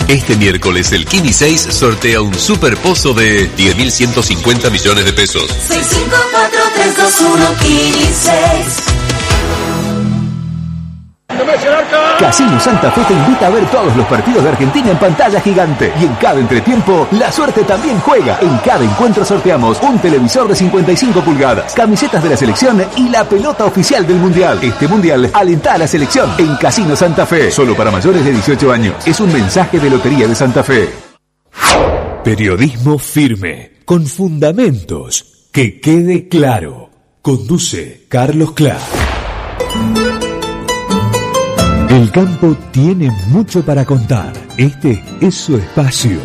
Este miércoles el Kini 6 sortea un super pozo de 10.150 millones de pesos. 654-321 Kini 6. Casino Santa Fe te invita a ver todos los partidos de Argentina en pantalla gigante. Y en cada entretiempo, la suerte también juega. En cada encuentro sorteamos un televisor de 55 pulgadas, camisetas de la selección y la pelota oficial del Mundial. Este Mundial alenta a la selección en Casino Santa Fe. Solo para mayores de 18 años. Es un mensaje de Lotería de Santa Fe. Periodismo firme, con fundamentos. Que quede claro. Conduce Carlos Clark. El campo tiene mucho para contar. Este es su espacio.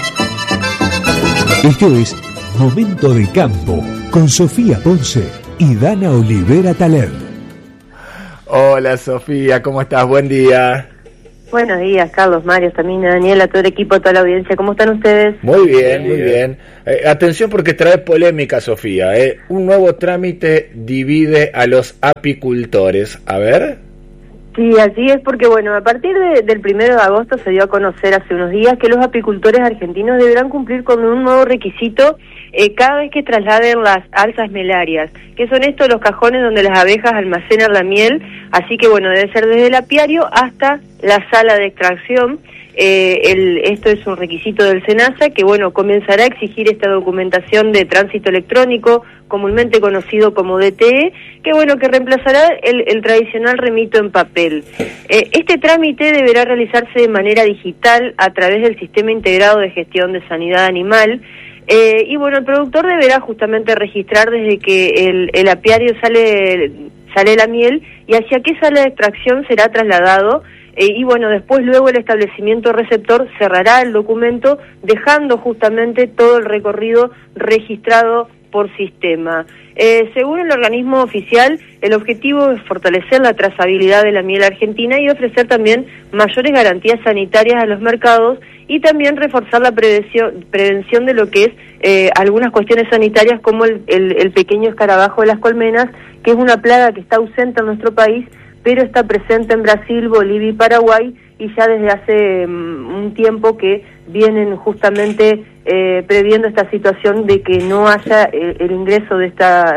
Esto es Momento de Campo con Sofía Ponce y Dana Olivera Taleb. Hola Sofía, ¿cómo estás? Buen día. Buenos días, Carlos, Mario, también Daniela, todo el equipo, toda la audiencia. ¿Cómo están ustedes? Muy bien, muy bien. Atención porque trae polémica, Sofía. Un nuevo trámite divide a los apicultores. A ver. Sí, así es, porque bueno, a partir del 1 de agosto se dio a conocer hace unos días que los apicultores argentinos deberán cumplir con un nuevo requisito cada vez que trasladen las alzas melarias, que son estos los cajones donde las abejas almacenan la miel, así que bueno, debe ser desde el apiario hasta la sala de extracción. Esto es un requisito del SENASA que bueno, comenzará a exigir esta documentación de tránsito electrónico, comúnmente conocido como DTE, que bueno, que reemplazará el tradicional remito en papel. Este trámite deberá realizarse de manera digital a través del Sistema Integrado de Gestión de Sanidad Animal, y bueno, el productor deberá justamente registrar desde que el apiario sale la miel y hacia qué sala de extracción será trasladado. Y bueno, después luego el establecimiento receptor cerrará el documento dejando justamente todo el recorrido registrado por sistema. Según el organismo oficial, el objetivo es fortalecer la trazabilidad de la miel argentina y ofrecer también mayores garantías sanitarias a los mercados y también reforzar la prevención de lo que es algunas cuestiones sanitarias como el pequeño escarabajo de las colmenas, que es una plaga que está ausente en nuestro país, pero está presente en Brasil, Bolivia y Paraguay, y ya desde hace un tiempo que vienen justamente previendo esta situación de que no haya el ingreso de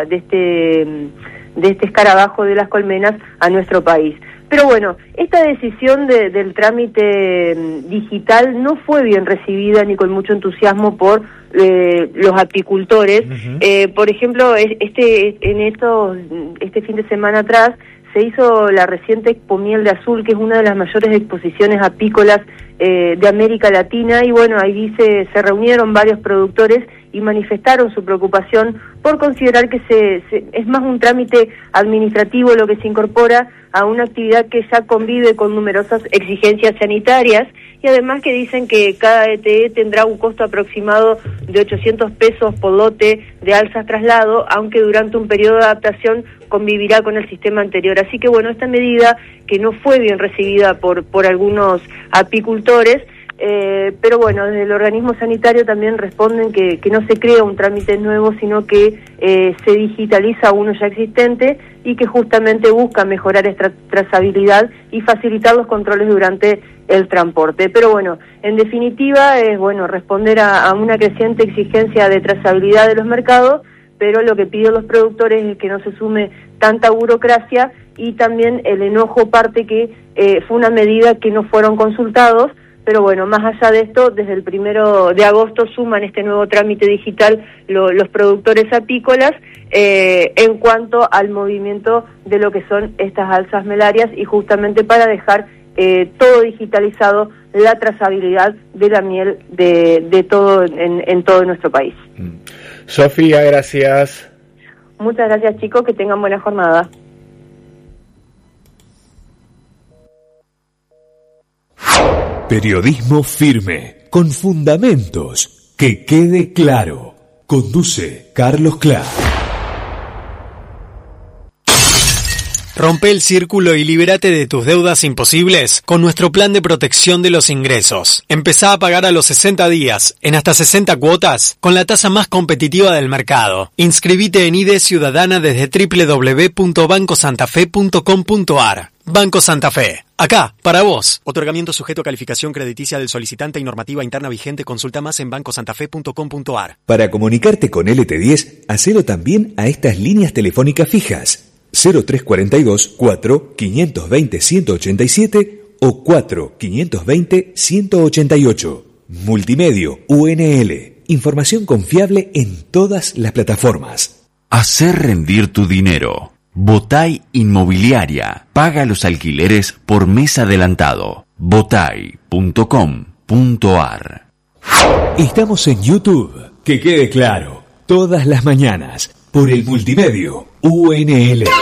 este escarabajo de las colmenas a nuestro país. Pero bueno, esta decisión del trámite digital no fue bien recibida ni con mucho entusiasmo por los apicultores. Por ejemplo, este fin de semana atrás se hizo la reciente Expo Miel de Azul, que es una de las mayores exposiciones apícolas de América Latina, y bueno, ahí se reunieron varios productores y manifestaron su preocupación por considerar que es más un trámite administrativo lo que se incorpora a una actividad que ya convive con numerosas exigencias sanitarias, y además que dicen que cada ETE tendrá un costo aproximado de 800 pesos por lote de alzas traslado, aunque durante un periodo de adaptación convivirá con el sistema anterior. Así que bueno, esta medida que no fue bien recibida por algunos apicultores, pero bueno, desde el organismo sanitario también responden que no se crea un trámite nuevo, sino que se digitaliza uno ya existente y que justamente busca mejorar esta trazabilidad y facilitar los controles durante el transporte. Pero bueno, en definitiva es bueno responder a una creciente exigencia de trazabilidad de los mercados, pero lo que piden los productores es que no se sume tanta burocracia, y también el enojo parte que fue una medida que no fueron consultados. Pero bueno, más allá de esto, desde el 1 de agosto suman este nuevo trámite digital los productores apícolas en cuanto al movimiento de lo que son estas alzas melarias, y justamente para dejar todo digitalizado, la trazabilidad de la miel de todo en todo nuestro país. Sofía, gracias. Muchas gracias, chicos, que tengan buena jornada. Periodismo firme, con fundamentos. Que quede claro. Conduce Carlos Clark. Rompe el círculo y libérate de tus deudas imposibles con nuestro plan de protección de los ingresos. Empezá a pagar a los 60 días, en hasta 60 cuotas, con la tasa más competitiva del mercado. Inscribite en ID Ciudadana desde www.bancosantafe.com.ar. Banco Santa Fe. Acá, para vos. Otorgamiento sujeto a calificación crediticia del solicitante y normativa interna vigente. Consulta más en bancosantafe.com.ar. Para comunicarte con LT10, hacelo también a estas líneas telefónicas fijas. 0342 4 520 187 o 4 520 188. Multimedio UNL. Información confiable en todas las plataformas. Hacer rendir tu dinero. Botay Inmobiliaria. Paga los alquileres por mes adelantado. botay.com.ar. Estamos en YouTube. Que quede claro. Todas las mañanas. Por el Multimedio UNL.